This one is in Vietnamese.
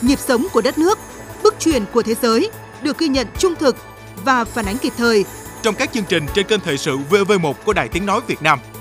nhịp sống của đất nước, bước chuyển của thế giới được ghi nhận trung thực và phản ánh kịp thời trong các chương trình trên kênh thời sự VV1 của Đài Tiếng nói Việt Nam.